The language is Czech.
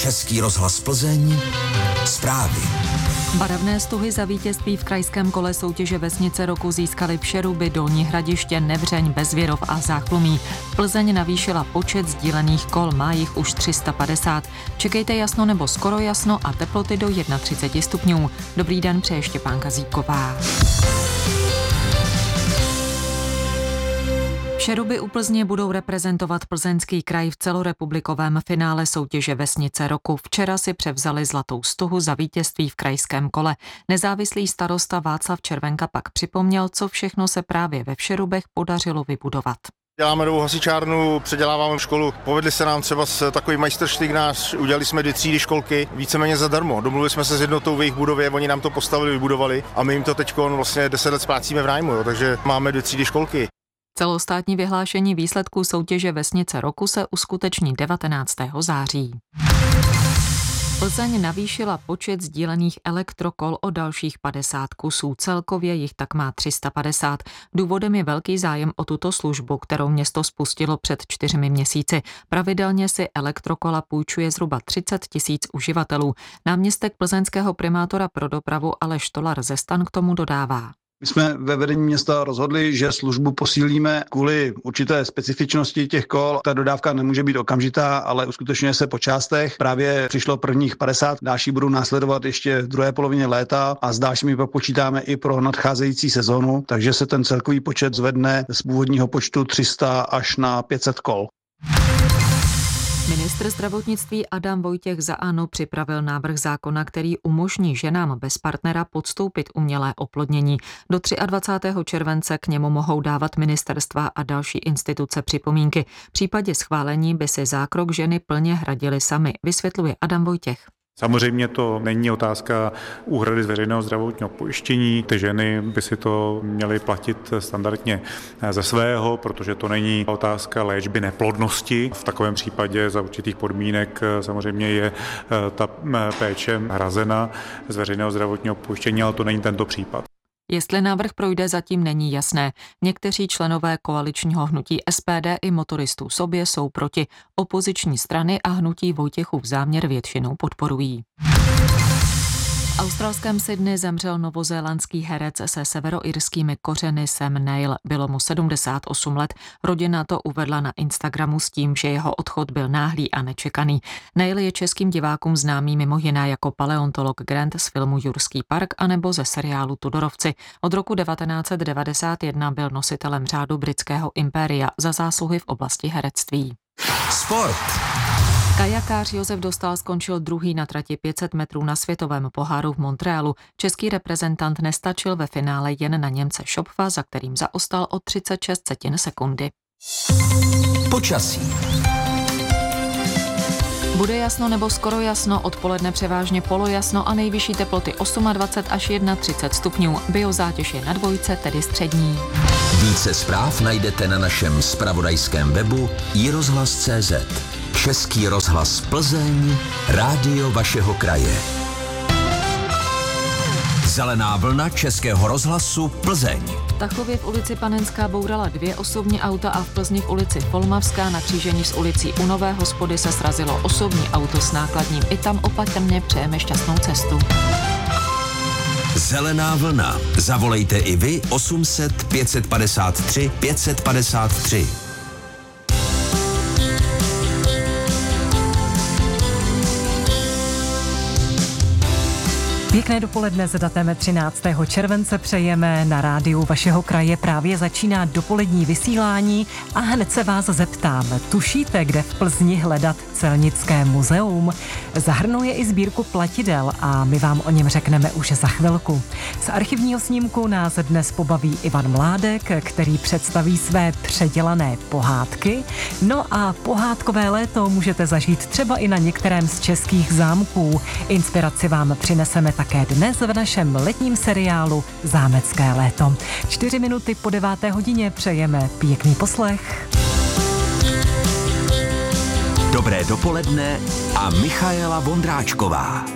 Český rozhlas Plzeň, zprávy. Barevné stuhy za vítězství v krajském kole soutěže Vesnice roku získali Přeruby, Dolní Hradiště, Nevřeň, Bezvěrov a Záchlumí. Plzeň navýšila počet sdílených kol, má jich už 350. Čekejte jasno nebo skoro jasno a teploty do 31 stupňů. Dobrý den, přeje Štěpánka Zíková. Přeruby u Plzně budou reprezentovat Plzeňský kraj v celorepublikovém finále soutěže Vesnice roku. Včera si převzali zlatou stuhu za vítězství v krajském kole. Nezávislý starosta Václav Červenka pak připomněl, co všechno se právě ve Přerubech podařilo vybudovat. Děláme novou hasičárnu, předěláváme školu. Povedli se nám třeba takový majstrštyk udělali jsme 2 třídy školky víceméně zadarmo. Domluvili jsme se s jednotou v jejich budově, oni nám to postavili, vybudovali a my jim to teď vlastně 10 let splácíme v nájmu, takže máme 2 třídy školky. Celostátní vyhlášení výsledků soutěže Vesnice roku se uskuteční 19. září. Plzeň navýšila počet sdílených elektrokol o dalších 50 kusů. Celkově jich tak má 350. Důvodem je velký zájem o tuto službu, kterou město spustilo před 4 měsíci. Pravidelně si elektrokola půjčuje zhruba 30 000 uživatelů. Náměstek plzeňského primátora pro dopravu Aleš Tolar ze STAN k tomu dodává. My jsme ve vedení města rozhodli, že službu posílíme kvůli určité specifičnosti těch kol. Ta dodávka nemůže být okamžitá, ale uskutečňuje se po částech. Právě přišlo prvních 50, další budou následovat ještě v druhé polovině léta a s dalšími pak počítáme i pro nadcházející sezónu, takže se ten celkový počet zvedne z původního počtu 300 až na 500 kol. Ministr zdravotnictví Adam Vojtěch za ANO připravil návrh zákona, který umožní ženám bez partnera podstoupit umělé oplodnění. Do 23. července k němu mohou dávat ministerstva a další instituce připomínky. V případě schválení by si zákrok ženy plně hradily sami, vysvětluje Adam Vojtěch. Samozřejmě to není otázka úhrady z veřejného zdravotního pojištění. Ty ženy by si to měly platit standardně ze svého, protože to není otázka léčby neplodnosti. V takovém případě za určitých podmínek samozřejmě je ta péče hrazena z veřejného zdravotního pojištění, ale to není tento případ. Jestli návrh projde, zatím není jasné. Někteří členové koaličního hnutí SPD i motoristů sobě jsou proti. Opoziční strany a hnutí Vojtěchův záměr většinou podporují. V australském Sydney zemřel novozélandský herec se severoirskými kořeny Sam Neill. Bylo mu 78 let. Rodina to uvedla na Instagramu s tím, že jeho odchod byl náhlý a nečekaný. Neill je českým divákům známý mimo jiné jako paleontolog Grant z filmu Jurský park anebo ze seriálu Tudorovci. Od roku 1991 byl nositelem řádu britského impéria za zásluhy v oblasti herectví. Sport. Kajakář Josef Dostál skončil druhý na trati 500 metrů na světovém poháru v Montrealu. Český reprezentant nestačil ve finále jen na Němce Schopfa, za kterým zaostal o 36 sekundy. Počasí. Bude jasno nebo skoro jasno, odpoledne převážně polojasno a nejvyšší teploty 28 až 31 stupňů. Biozátěž je na 2, tedy střední. Více zpráv najdete na našem zpravodajském webu iRozhlas.cz. Český rozhlas Plzeň, rádio vašeho kraje. Zelená vlna Českého rozhlasu Plzeň. V Tachově v ulici Panenská bourala 2 osobní auta a v Plzni v ulici Folmavská na křížení s ulicí U Nové Hospody se srazilo osobní auto s nákladním. I tam opatrně přejeme šťastnou cestu. Zelená vlna. Zavolejte i vy 800 553 553. Pěkné dopoledne s datem 13. července přejeme na rádiu vašeho kraje. Právě začíná dopolední vysílání a hned se vás zeptám, tušíte, kde v Plzni hledat Celnické muzeum? Zahrnuje i sbírku platidel a my vám o něm řekneme už za chvilku. Z archivního snímku nás dnes pobaví Ivan Mládek, který představí své předělané pohádky. No a pohádkové léto můžete zažít třeba i na některém z českých zámků. Inspiraci vám přineseme také dnes v našem letním seriálu Zámecké léto. 4 minuty po 9. hodině přejeme pěkný poslech. Dobré dopoledne a Michaela Vondráčková.